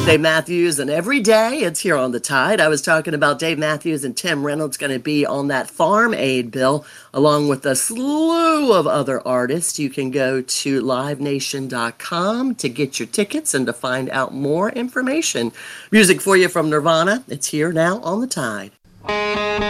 Dave Matthews, and every day it's here on the Tide. I was talking about Dave Matthews and Tim Reynolds going to be on that Farm Aid bill, along with a slew of other artists. You can go to livenation.com to get your tickets and to find out more information. Music for you from Nirvana. It's here now on the Tide.